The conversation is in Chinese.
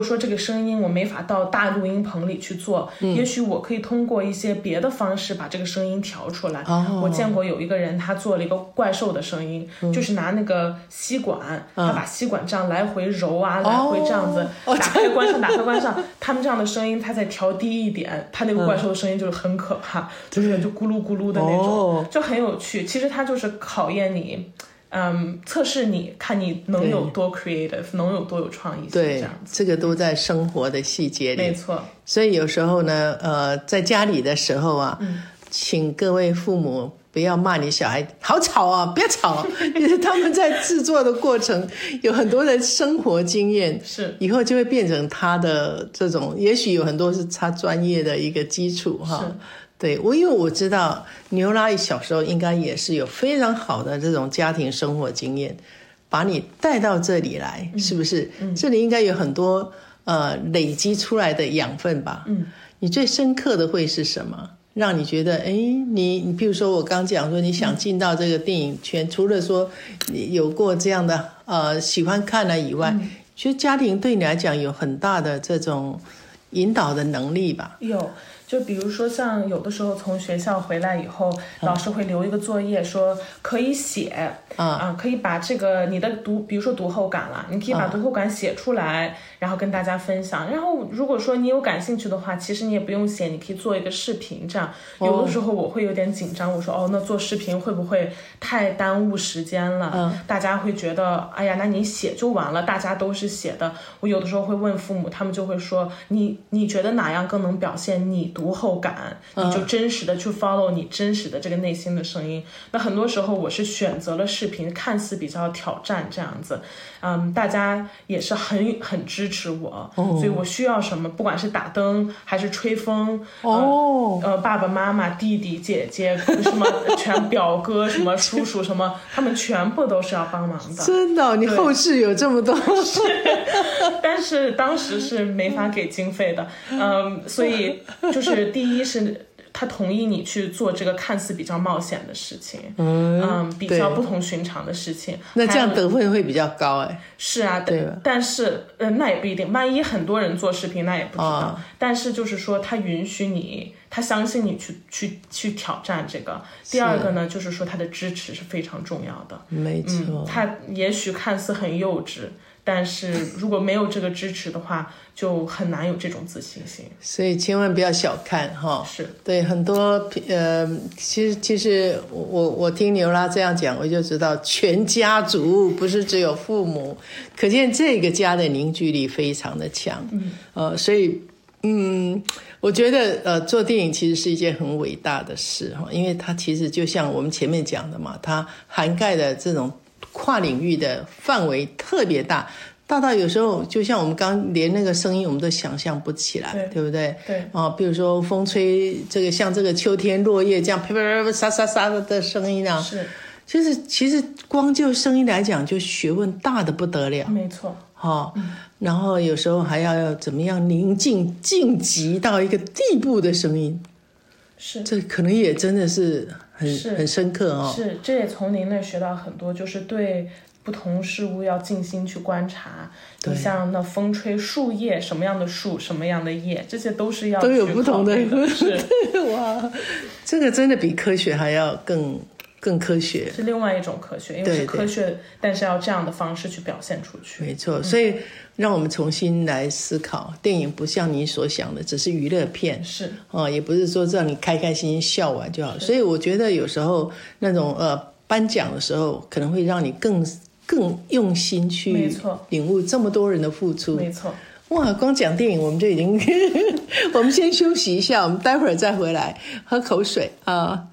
说这个声音我没法到大录音棚里去做，也许我可以通过一些别的方式把这个声音调出来。我见过有一个人他做了一个怪兽的声音，就是拿那个吸管，他把吸管这样来回揉啊，来回这样子打开关上打开关上，他们这样的声音他再调低一点，他那个怪兽的声音就是很可怕，就咕噜咕噜的那种，就很有趣。其实它就是考验你测试你看你能有多 creative， 能有多有创意性， 对， 这样子。 这个都在生活的细节里， 没错。 所以有时候呢，在家里的时候啊，请各位父母不要骂你小孩好吵啊，不要吵，因为他们在制作的过程有很多的生活经验， 是以后就会变成他的这种，也许有很多是他专业的一个基础哈。对，因为我知道牛拉小时候应该也是有非常好的这种家庭生活经验，把你带到这里来，是不是？这里应该有很多累积出来的养分吧？你最深刻的会是什么？让你觉得，哎，你比如说我刚讲说你想进到这个电影圈，除了说你有过这样的喜欢看了以外，觉得家庭对你来讲有很大的这种引导的能力吧？ 有。就比如说像有的时候从学校回来以后，老师会留一个作业说可以写可以把这个你的比如说读后感了，你可以把读后感写出来，然后跟大家分享。然后如果说你有感兴趣的话，其实你也不用写，你可以做一个视频这样。有的时候我会有点紧张，我说那做视频会不会太耽误时间了？大家会觉得哎呀，那你写就完了，大家都是写的。我有的时候会问父母，他们就会说你觉得哪样更能表现你读后感，你就真实的去 follow 你真实的这个内心的声音。那很多时候我是选择了视频，看似比较挑战这样子，大家也是很支持我，所以我需要什么，不管是打灯还是吹风，爸爸妈妈弟弟姐姐什么全表哥什么叔叔什么，他们全部都是要帮忙的。 真的，你后世有这么多但是当时是没法给经费的，所以就是第一是他同意你去做这个看似比较冒险的事情，比较不同寻常的事情。 那这样得分会比较高哎。 是啊，对。但是那也不一定，万一很多人做视频，那也不知道。但是就是说，他允许你，他相信你去挑战这个。第二个呢，就是说他的支持是非常重要的。 没错。 他也许看似很幼稚，但是如果没有这个支持的话，就很难有这种自信心。 所以千万不要小看哈。 是对很多其实我听牛拉这样讲，我就知道全家族不是只有父母，可见这个家的凝聚力非常的强。所以我觉得做电影其实是一件很伟大的事哈，因为它其实就像我们前面讲的嘛，它涵盖的这种跨领域的范围特别大，大到有时候就像我们刚连那个声音我们都想象不起来， 对不对？ 对比如说风吹这个像这个秋天落叶这样啪啪啪沙沙沙的声音啊， 是其实光就声音来讲就学问大的不得了。 没错。 然后有时候还要怎么样宁静晋级到一个地步的声音， 是这可能也真的是很深刻哦。 是，这也从您那学到很多，就是对不同事物要静心去观察。你像那风吹树叶，什么样的树，什么样的叶，这些都是要都有不同的。 是哇，这个真的比科学还要更科学， 是另外一种科学，因为是科学，但是要这样的方式去表现出去。 没错，所以让我们重新来思考，电影不像你所想的只是娱乐片， 是也不是说让你开开心心笑完就好。所以我觉得有时候那种颁奖的时候，可能会让你更用心去领悟这么多人的付出。 没错。 哇，光讲电影我们就已经我们先休息一下，我们待会儿再回来喝口水啊。